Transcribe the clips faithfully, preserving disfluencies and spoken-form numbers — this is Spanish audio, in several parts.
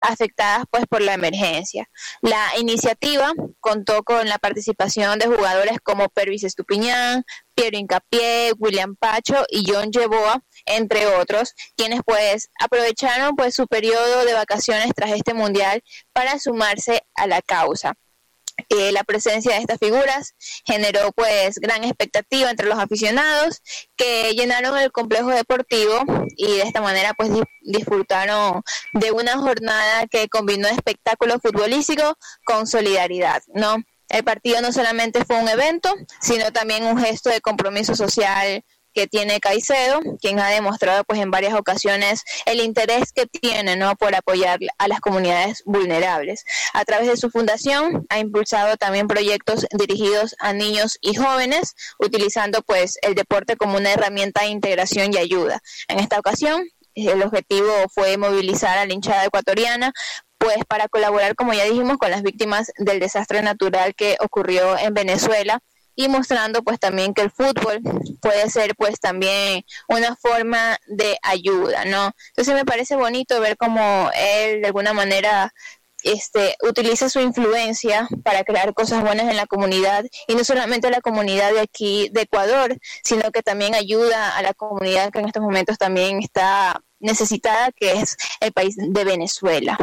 afectadas pues por la emergencia. La iniciativa contó con la participación de jugadores como Pervis Estupiñán, Piero Hincapié, William Pacho y John Yeboah, entre otros, quienes pues aprovecharon pues su periodo de vacaciones tras este mundial para sumarse a la causa. Eh, la presencia de estas figuras generó pues gran expectativa entre los aficionados, que llenaron el complejo deportivo y de esta manera pues di- disfrutaron de una jornada que combinó espectáculo futbolístico con solidaridad, ¿no? El partido no solamente fue un evento, sino también un gesto de compromiso social que tiene Caicedo, quien ha demostrado pues en varias ocasiones el interés que tiene, ¿no?, por apoyar a las comunidades vulnerables. A través de su fundación ha impulsado también proyectos dirigidos a niños y jóvenes, utilizando pues el deporte como una herramienta de integración y ayuda. En esta ocasión, el objetivo fue movilizar a la hinchada ecuatoriana pues para colaborar, como ya dijimos, con las víctimas del desastre natural que ocurrió en Venezuela, y mostrando pues también que el fútbol puede ser pues también una forma de ayuda, ¿no? Entonces me parece bonito ver cómo él de alguna manera este utiliza su influencia para crear cosas buenas en la comunidad, y no solamente la comunidad de aquí de Ecuador, sino que también ayuda a la comunidad que en estos momentos también está necesitada, que es el país de Venezuela.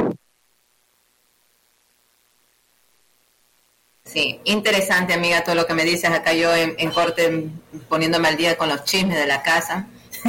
Sí, interesante, amiga, todo lo que me dices. Acá yo en, en corte poniéndome al día con los chismes de la casa,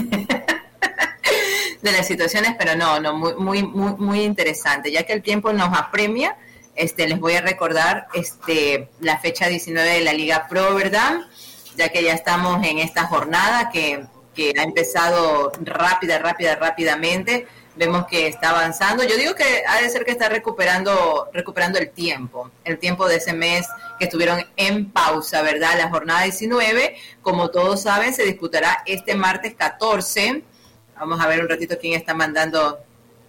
de las situaciones, pero no, no, muy, muy, muy, muy interesante. Ya que el tiempo nos apremia, este, les voy a recordar este, la fecha diecinueve de la Liga Pro, ¿verdad? Ya que ya estamos en esta jornada que, que ha empezado rápida, rápida, rápidamente. Vemos que está avanzando. Yo digo que ha de ser que está recuperando recuperando el tiempo, el tiempo de ese mes que estuvieron en pausa, ¿verdad? La jornada diecinueve, como todos saben, se disputará este martes catorce. Vamos a ver un ratito quién está mandando,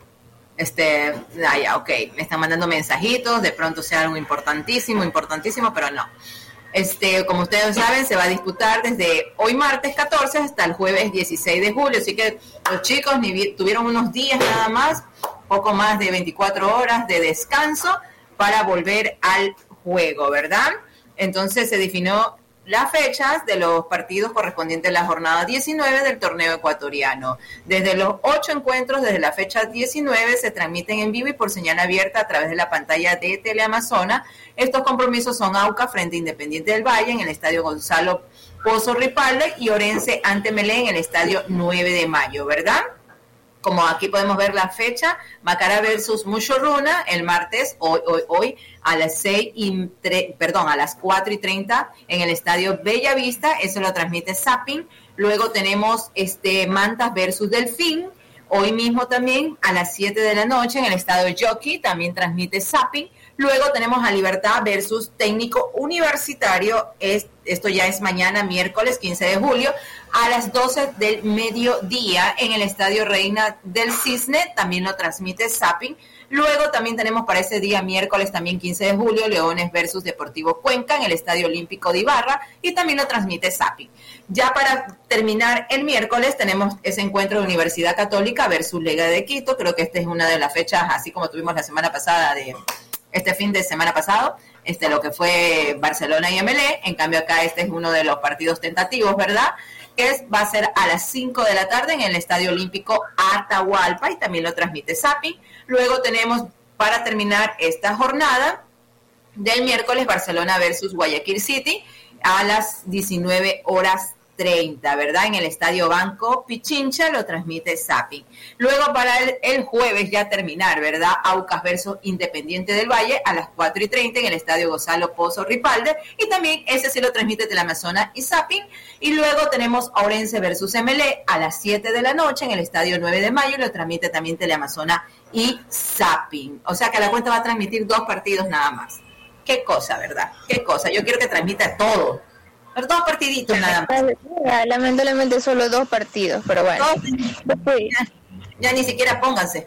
este, ah, ya, ok, me están mandando mensajitos, de pronto sea algo importantísimo, importantísimo, pero no. Este, como ustedes saben, se va a disputar desde hoy martes catorce hasta el jueves dieciséis de julio, así que los chicos ni vi- tuvieron unos días nada más, poco más de veinticuatro horas de descanso para volver al juego, ¿verdad? Entonces se definió las fechas de los partidos correspondientes a la jornada diecinueve del torneo ecuatoriano. Desde los ocho encuentros, desde la fecha diecinueve, se transmiten en vivo y por señal abierta a través de la pantalla de Teleamazona. Estos compromisos son Aucas frente a Independiente del Valle en el estadio Gonzalo Pozo Ripalda y Orense ante Melé en el estadio nueve de mayo, ¿verdad? Como aquí podemos ver la fecha, Macará versus Muchorruna el martes, hoy, hoy, hoy, a las seis y tre- perdón, a las cuatro y treinta en el estadio Bella Vista, eso lo transmite Zapping. Luego tenemos este Mantas versus Delfín, hoy mismo también a las siete de la noche en el estadio Jockey, también transmite Zapping. Luego tenemos a Libertad versus Técnico Universitario, es, esto ya es mañana, miércoles quince de julio, a las doce del mediodía en el Estadio Reina del Cisne, también lo transmite Zapping. Luego también tenemos para ese día, miércoles también quince de julio, Leones versus Deportivo Cuenca en el Estadio Olímpico de Ibarra y también lo transmite Zapping. Ya para terminar el miércoles tenemos ese encuentro de Universidad Católica versus Liga de Quito, creo que esta es una de las fechas, así como tuvimos la semana pasada de... este fin de semana pasado, este lo que fue Barcelona y M L E, en cambio acá este es uno de los partidos tentativos, ¿verdad? Que es, va a ser a las cinco de la tarde en el Estadio Olímpico Atahualpa y también lo transmite Zapping. Luego tenemos, para terminar esta jornada del miércoles, Barcelona versus Guayaquil City a las diecinueve horas treinta, ¿verdad? En el Estadio Banco Pichincha lo transmite Zapping. Luego para el, el jueves ya terminar, ¿verdad? Aucas versus Independiente del Valle a las cuatro y treinta en el Estadio Gonzalo Pozo Ripalda y también ese sí lo transmite Teleamazona y Zapping. Y luego tenemos Orense versus M L E a las siete de la noche en el Estadio nueve de mayo y lo transmite también Teleamazona y Zapping. O sea que la cuenta va a transmitir dos partidos nada más. Qué cosa, ¿verdad? Qué cosa. Yo quiero que transmita todo. Pero dos partiditos nada más. Lamentablemente solo dos partidos, pero bueno. Dos, ya, ya ni siquiera pónganse.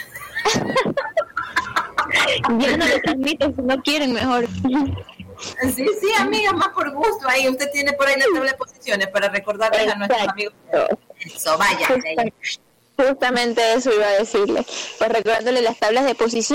Ya no lo transmiten, si no quieren mejor. Sí, sí, amiga, más por gusto. Ahí usted tiene por ahí la tabla de posiciones para recordarles a nuestros amigos. Eso, vaya. Justamente eso iba a decirle. Pues recordándole las tablas de posición